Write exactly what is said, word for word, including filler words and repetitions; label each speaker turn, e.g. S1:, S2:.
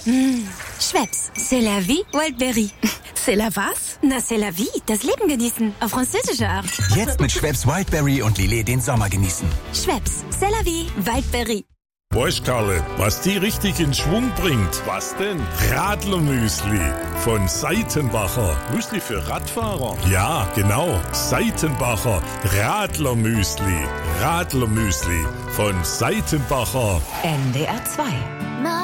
S1: Mmh. Schweppes, c'est la vie, Wildberry.
S2: C'est la was?
S1: Na, c'est la vie, das Leben genießen. Auf französische Art.
S3: Jetzt mit Schweppes Wildberry und Lillet den Sommer genießen.
S1: Schweppes, c'est la vie, Wildberry.
S4: Weißt, Karle, was die richtig in Schwung bringt? Was denn? Radlermüsli von Seitenbacher. Müsli für Radfahrer? Ja, genau. Seitenbacher Radlermüsli. Radlermüsli von Seitenbacher.
S5: N D R zwei.